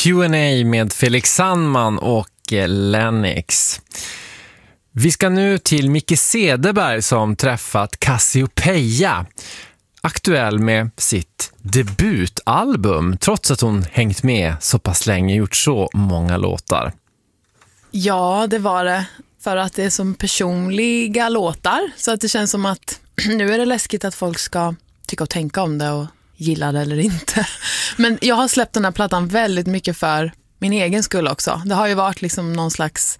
Q&A med Felix Sandman och Lennox. Vi ska nu till Micke Cederberg som träffat Cassiopeia, aktuell med sitt debutalbum, trots att hon hängt med så pass länge, gjort så många låtar. Ja, det var det. För att det är som personliga låtar, så att det känns som att nu är det läskigt att folk ska tycka och tänka om det och gilla det eller inte. Men jag har släppt den här plattan väldigt mycket för min egen skull också. Det har ju varit liksom någon slags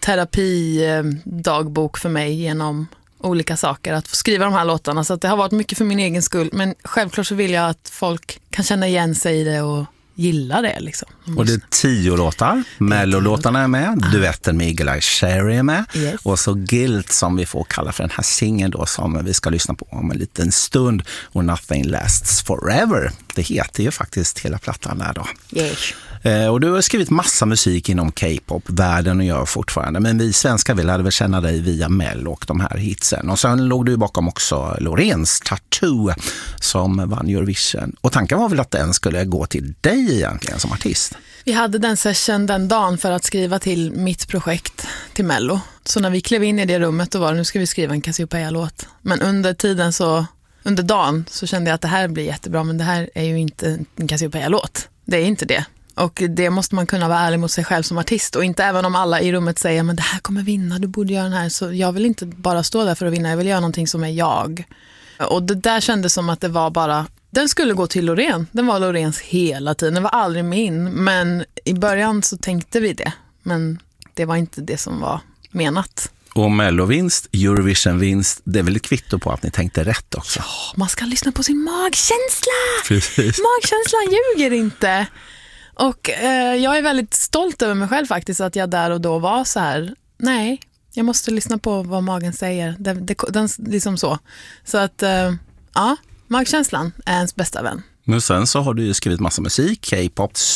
terapidagbok för mig genom olika saker att få skriva de här låtarna, så att det har varit mycket för min egen skull, men självklart så vill jag att folk kan känna igen sig i det och gilla det liksom. Och det är 10 låtar, Mello-låtarna är med, duetten med Eagle-Eye Cherry är med, yes. Och så Guilt som vi får kalla för den här singeln då som vi ska lyssna på om en liten stund, och Nothing Lasts Forever. Det heter ju faktiskt hela plattan där då. Yes. Och du har skrivit massa musik inom K-pop-världen och gör fortfarande. Men vi svenskar lärde väl känna dig via Mello och de här hitsen. Och sen låg du bakom också Loreens Tattoo som vann Eurovision. Och tanken var väl att den skulle gå till dig egentligen som artist? Vi hade den session den dagen för att skriva till mitt projekt till Mello. Så när vi klev in i det rummet då var det, nu ska vi skriva en Cassiopeia-låt. Men under dagen så kände jag att det här blir jättebra, men det här är ju inte en Cassiopeia-låt. Det är inte det. Och det måste man kunna vara ärlig mot sig själv som artist. Och inte även om alla i rummet säger men det här kommer vinna, du borde göra den här. Så jag vill inte bara stå där för att vinna, jag vill göra någonting som är jag. Och det där kändes som att det var bara, den skulle gå till Loreen. Den var Loreens hela tiden, den var aldrig min. Men i början så tänkte vi det. Men det var inte det som var menat. Och Mello-vinst, Eurovision-vinst, det är väl ett kvitto på att ni tänkte rätt också. Ja, man ska lyssna på sin magkänsla. Precis. Magkänslan ljuger inte. Och jag är väldigt stolt över mig själv faktiskt, att jag där och då var så här, nej, jag måste lyssna på vad magen säger. Den liksom så. Så att, ja, magkänslan är ens bästa vän. Men sen så har du ju skrivit massa musik, K-pop,